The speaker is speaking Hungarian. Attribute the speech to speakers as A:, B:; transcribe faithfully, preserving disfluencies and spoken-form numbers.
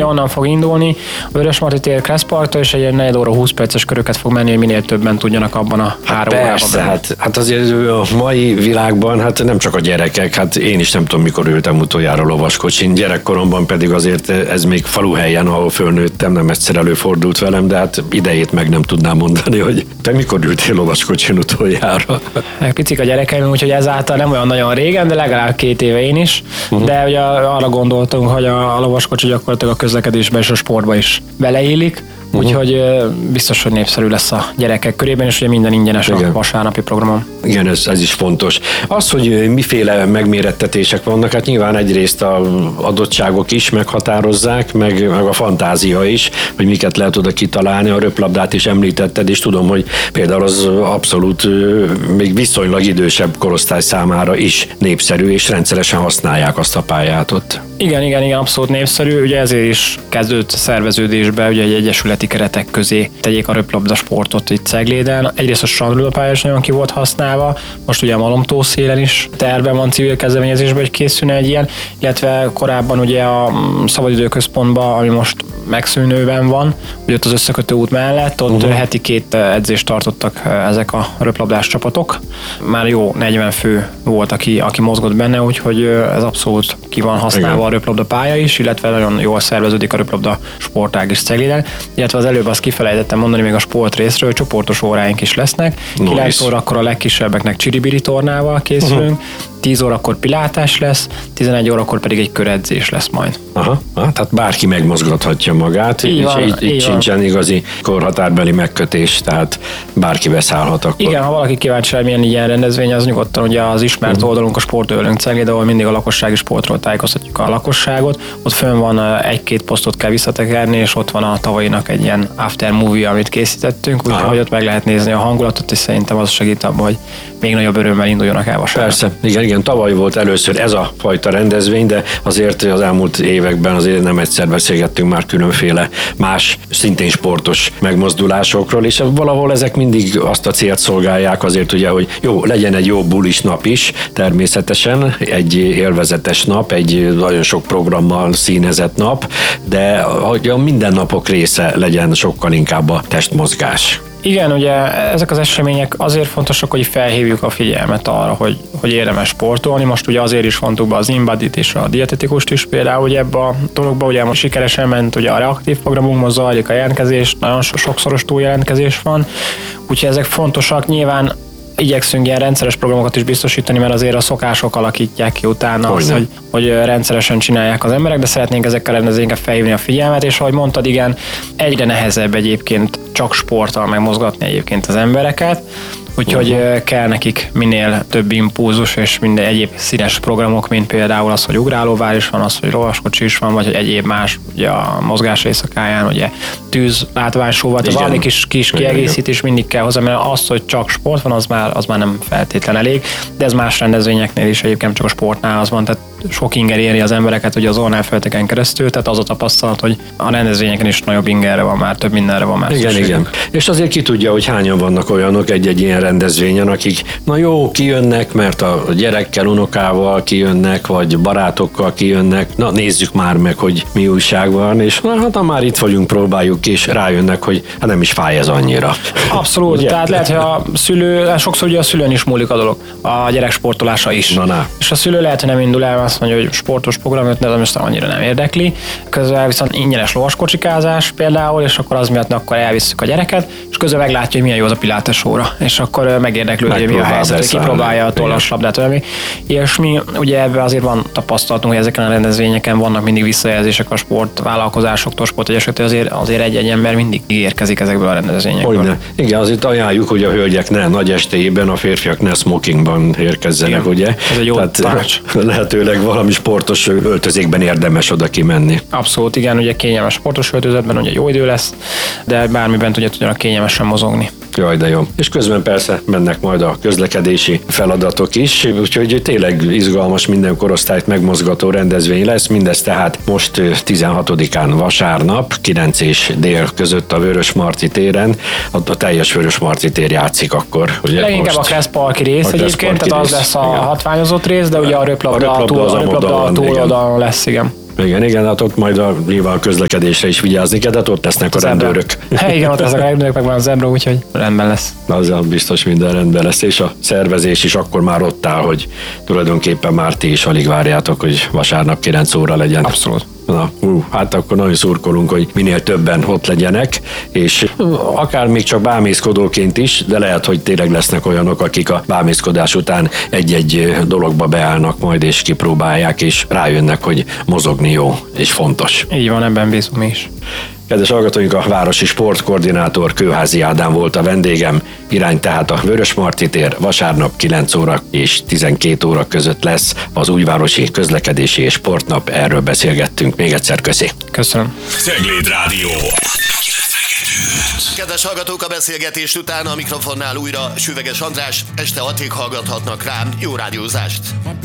A: ugye onnan fog indulni, a Vörösmarty tér Kresszparktól, és egy negyed óra húsz perces köröket fog menni, hogy minél többen tudjanak abban a három órában.
B: Persze, hát, hát azért a mai világban hát nem csak a gyerekek, hát én is nem tudom, mikor ültem utoljára lovaskocsin, gyerekkoromban pedig azért ez még faluhelyen, ahol fölnőttem, nem egyszer előfordult velem, de hát idejét meg nem tudnám mondani, hogy te mikor ültél lovaskocsin utoljára?
A: Picik a gyerekeim, úgyhogy ezáltal nem olyan nagyon régen, de legalább két éve én is, uh-huh. de ugye arra gondoltunk, hogy a, a lovaskocsi gyakorlatilag a közlekedésbe és a sportba is beleillik, uh-huh. úgyhogy biztos, hogy népszerű lesz a gyerekek körében, és ugye minden ingyenes. Igen. A vasárnapi programon.
B: Igen, ez, ez is fontos. Az, hogy miféle megmérettetések vannak, hát nyilván egyrészt a adottságok is meghatározzák, meg, meg a fantázia is, hogy miket lehet oda kitalálni. A röplabdát is említetted, és tudom, hogy például az abszolút még viszonylag idősebb korosztály számára is népszerű, és rendszeresen használják azt a pályát ott.
A: Igen, igen, igen, abszolút népszerű, ugye ezért is kezdődött szerveződésbe, ugye egy egyesületi keretek közé tegyék a röplabda sportot itt Cegléden. Egyrészt a strandröplapálya is nagyon ki volt használva, most ugye a Malomtó szélen is tervben van civil kezdeményezésben, hogy készülne egy ilyen, illetve korábban ugye a szabadidőközpontban, ami most megszűnőben van, ugye ott az összekötő út mellett, ott uh-huh. heti két edzést tartottak ezek a röplabdás csapatok. Már jó negyven fő volt, aki, aki mozgott benne, úgyhogy ez abszolút ki van használva. Igen. A röplabda pálya is, illetve nagyon jól szerveződik a röplabda sportág is Cegléden, illetve az előbb azt kifelejtettem mondani még a sport részről, hogy csoportos óráink is lesznek. Nice. kilenc órakor a legkisebbeknek csiribiri tornával készülünk, uh-huh. tíz órakor pilátás lesz, tizenegy órakor pedig egy köredzés lesz majd.
B: Aha, aha, tehát bárki megmozgathatja magát, így és van, így, így, így sincsen igazi korhatárbeli megkötés, tehát bárki beszállhat akkor.
A: Igen, ha valaki kíváncsi rá, milyen ilyen rendezvény, az nyugodtan ugye az ismert uh-huh. oldalunk a Sportölőnk Cegléd, ahol mindig a lakossági sportról tájékoztatjuk a lakosságot. Ott fönn van egy-két posztot kell visszatekerni, és ott van a tavalyinak egy ilyen after movie, amit készítettünk, úgyhogy ott meg lehet nézni a hangulatot, és szerintem az segít abban, hogy még nagyobb örömmel induljanak el vasárnap.
B: Persze, igen, igen, tavaly volt először ez a fajta rendezvény, de azért az elmúlt években azért nem egyszer beszélgettünk már különféle más, szintén sportos megmozdulásokról, és valahol ezek mindig azt a célt szolgálják azért ugye, hogy jó, legyen egy jó bulis nap is, természetesen, egy élvezetes nap, egy nagyon sok programmal színezett nap, de hogy a mindennapok része legyen sokkal inkább a testmozgás.
A: Igen, ugye ezek az események azért fontosak, hogy felhívjuk a figyelmet arra, hogy, hogy érdemes sportolni. Most ugye azért is vontuk be az InBody-t és a dietetikust is például, ugye ebbe a dologba, ugye most sikeresen ment ugye a reaktív programunkban, zajlik a jelentkezés, nagyon sokszoros túljelentkezés van, úgyhogy ezek fontosak. Nyilván igyekszünk ilyen rendszeres programokat is biztosítani, mert azért a szokások alakítják ki utána azt, hogy, hogy rendszeresen csinálják az emberek, de szeretnénk ezekkel rendezvényekkel felhívni a figyelmet, és ahogy mondtad, igen, egyre nehezebb egyébként csak sporttal megmozgatni egyébként az embereket, úgyhogy uh-huh. kell nekik minél több impulzus és minden egyéb színes programok, mint például az, hogy ugrálóvár is van, az, hogy lovaskocsi is van, vagy hogy egyéb más, ugye a mozgás éjszakáján, ugye tűz, látványshow, vagy valami kis, kis kiegészítés mindig kell hozzá, mert az, hogy csak sport van, az már, az már nem feltétlen elég, de ez más rendezvényeknél is egyébként csak a sportnál az van, tehát sok inger éri az embereket ugye az online felületeken keresztül, tehát az a tapasztalat, hogy a rendezvényeken is nagyobb ingerre van már, több mindenre van már.
B: Igen, igen. És azért ki tudja, hogy hányan vannak olyanok egy-egy ilyen rendezvényen, akik na jó, kijönnek, mert a gyerekkel, unokával kijönnek, vagy barátokkal kijönnek, na nézzük már meg, hogy mi újság van, és na hát ha már itt vagyunk, próbáljuk, és rájönnek, hogy hát nem is fáj ez annyira.
A: Abszolút, ugye? Tehát lehet, hogy a szülő, sokszor ugye a szülőn is múlik a dolog, a gyerek sportolása is.
B: Na, na.
A: És a szülő lehet, hogy nem indul el, azt mondja, hogy sportos program, de az most annyira nem érdekli. Közben viszont ingyenes lovaskocsikázás például, és akkor az miatt akkor elvisszük a gyereket, és közben meglátja, hogy milyen jó az a pilates óra, és akkor megérdeklődik, hogy mi a helyzet, hogy kipróbálja a tollaslabdát, valami. És mi ugye ebben azért van tapasztalatunk, hogy ezeken a rendezvényeken vannak mindig visszajelzések a sportvállalkozásoktól, sportegyesülettől, azért, azért egy-egy ember mindig érkezik ezekből a rendezvényekből.
B: Hogyne. Igen, azért ajánljuk, hogy a hölgyek ne nagy estéjében, a férfiak ne smokingban érkezzenek, igen. Ugye?
A: Ez egy jó tanács.
B: Lehetőleg valami sportos öltözékben érdemes oda kimenni.
A: Abszolút, igen, ugye kényelmes sportos öltözetben, ugye jó idő lesz, de bármiben ugye tudjanak kényelmesen mozogni.
B: Jaj, de jó. És közben persze mennek majd a közlekedési feladatok is, úgyhogy tényleg izgalmas, minden korosztályt megmozgató rendezvény lesz, mindez tehát most tizenhatodikán vasárnap, kilenc és dél között a Vörösmarty téren, a, a teljes Vörösmarty tér játszik akkor. Ugye
A: leginkább most a Kresszparki rész a egyébként, tehát az lesz a igen. hatványozott rész, de ugye a röplabda túloldalon lesz, igen.
B: Igen, igen, hát ott majd a, nyilván a közlekedésre is vigyázni kell, de hát ott lesznek a rendőrök.
A: Hát igen, ott lesznek a rendőrök, meg van a zebra, úgyhogy rendben lesz.
B: Azzal biztos minden rendben lesz, és a szervezés is akkor már ott áll, hogy tulajdonképpen már ti is alig várjátok, hogy vasárnap kilenc óra legyen.
A: Abszolút.
B: Na, hú, hát akkor nagyon szurkolunk, hogy minél többen ott legyenek, és akár még csak bámészkodóként is, de lehet, hogy tényleg lesznek olyanok, akik a bámészkodás után egy-egy dologba beállnak majd, és kipróbálják, és rájönnek, hogy mozogni jó, és fontos.
A: Így van, ebben bízunk mi is.
B: Kedves hallgatóink, a városi sportkoordinátor Kőházi Ádám volt a vendégem. Irány tehát a Vörösmarty tér, vasárnap kilenc óra és tizenkét óra között lesz az újvárosi közlekedési és sportnap. Erről beszélgettünk. Még egyszer köszi.
A: Köszönöm.
C: Cegléd Rádió.
D: Kedves hallgatók, a beszélgetést után a mikrofonnál újra Süveges András. Este hatig hallgathatnak rám. Jó rádiózást!